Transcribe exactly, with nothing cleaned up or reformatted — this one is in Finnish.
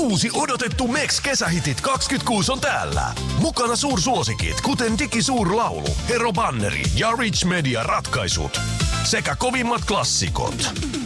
Uusi odotettu Meks kesähitit kaksikymmentäkuusi on täällä. Mukana suursuosikit, kuten Digisuurlaulu, Hero Banneri ja Rich Media ratkaisut. Sekä kovimmat klassikot.